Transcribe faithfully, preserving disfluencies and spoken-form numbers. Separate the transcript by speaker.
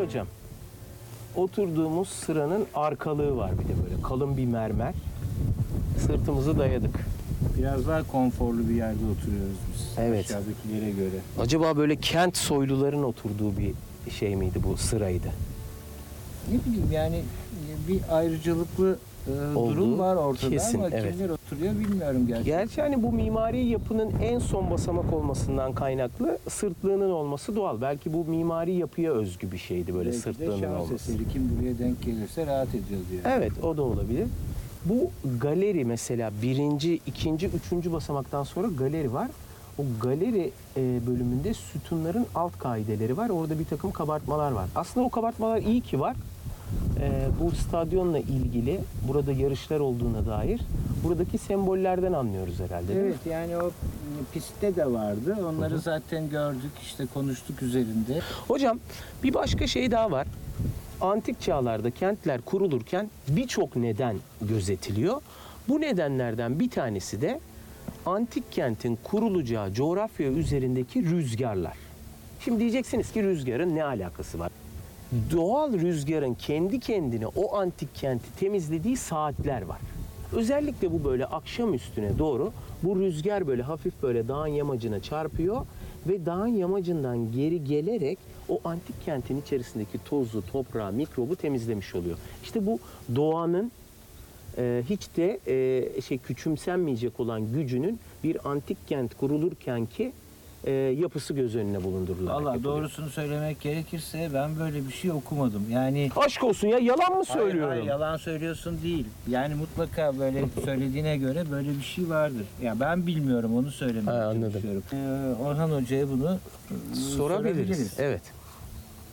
Speaker 1: hocam. Oturduğumuz sıranın arkalığı var bir de böyle kalın bir mermer. Sırtımızı dayadık.
Speaker 2: Biraz daha konforlu bir yerde oturuyoruz biz.
Speaker 1: Evet.
Speaker 2: Aşağıdakilere göre.
Speaker 1: Acaba böyle kent soyluların oturduğu bir şey miydi bu, sıraydı?
Speaker 2: Ne bileyim yani bir ayrıcalıklı e,
Speaker 1: Olduğu
Speaker 2: durum var ortada
Speaker 1: kesin,
Speaker 2: ama
Speaker 1: evet.
Speaker 2: kimler oturuyor bilmiyorum gerçekten.
Speaker 1: Gerçi hani bu mimari yapının en son basamak olmasından kaynaklı sırtlığının olması doğal. Belki bu mimari yapıya özgü bir şeydi böyle
Speaker 2: Belki de
Speaker 1: sırtlığının
Speaker 2: şans
Speaker 1: olması.
Speaker 2: eseri kim buraya denk gelirse rahat ediyor diyor.
Speaker 1: Evet, o da olabilir. Bu galeri mesela birinci, ikinci, üçüncü basamaktan sonra galeri var. O galeri e, bölümünde sütunların alt kaideleri var. Orada bir takım kabartmalar var. Aslında o kabartmalar iyi ki var. E, bu stadyonla ilgili burada yarışlar olduğuna dair buradaki sembollerden anlıyoruz herhalde, değil mi?
Speaker 2: Evet yani o pistte de vardı. Onları
Speaker 1: Hı hı.
Speaker 2: zaten gördük işte konuştuk üzerinde.
Speaker 1: Hocam bir başka şey daha var. Antik çağlarda kentler kurulurken birçok neden gözetiliyor. Bu nedenlerden bir tanesi de antik kentin kurulacağı coğrafya üzerindeki rüzgarlar. Şimdi diyeceksiniz ki rüzgarın ne alakası var? Doğal rüzgarın kendi kendine o antik kenti temizlediği saatler var. Özellikle bu böyle akşam üstüne doğru bu rüzgar böyle hafif böyle dağın yamacına çarpıyor ve dağın yamacından geri gelerek o antik kentin içerisindeki tozu, toprağı, mikrobu temizlemiş oluyor. İşte bu doğanın e, hiç de e, şey küçümsenmeyecek olan gücünün bir antik kent kurulurken ki e, yapısı göz önüne bulundurularak
Speaker 2: Valla
Speaker 1: yapılıyor.
Speaker 2: doğrusunu söylemek gerekirse ben böyle bir şey okumadım. Yani
Speaker 1: Aşk olsun ya, yalan mı söylüyorum?
Speaker 2: Hayır, hayır, yalan söylüyorsun değil. Yani mutlaka böyle söylediğine göre böyle bir şey vardır. Ya ben bilmiyorum onu söylemek
Speaker 1: Ha, anladım.
Speaker 2: çalışıyorum. Ee, Orhan Hoca'ya bunu e,
Speaker 1: Sorabiliriz.
Speaker 2: sorabiliriz.
Speaker 1: Evet.